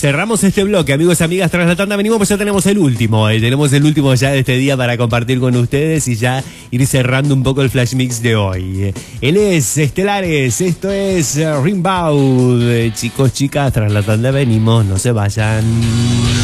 cerramos este bloque, amigos y amigas, tras la tanda venimos, pues ya tenemos el último. Tenemos el último ya de este día para compartir con ustedes y ya ir cerrando un poco el Flash Mix de hoy. Él es Estelares, esto es Rimbaud. Chicos, chicas, tras la tanda venimos, no se vayan.